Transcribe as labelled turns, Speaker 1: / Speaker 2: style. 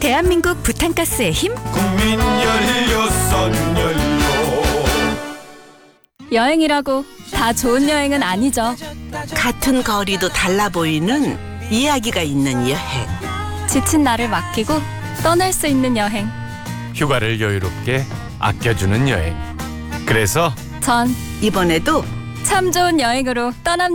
Speaker 1: 대한민국 부탄가스의 힘?
Speaker 2: 국민 16연료.
Speaker 3: 여행이라고 다 좋은 여행은 아니죠.
Speaker 4: 같은 거리도 달라 보이는 이야기가 있는 여행.
Speaker 3: 지친 나를 맡기고 떠날 수 있는 여행.
Speaker 2: 휴가를 여유롭게 아껴주는 여행. 그래서
Speaker 3: 전
Speaker 4: 이번에도
Speaker 3: 참 좋은 여행으로 떠납니다.